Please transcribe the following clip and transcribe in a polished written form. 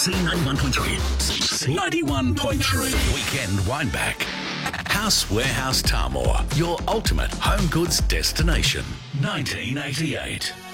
C91.3. C91.3. Weekend Wineback. House Warehouse Tamor, your ultimate home goods destination. 1988.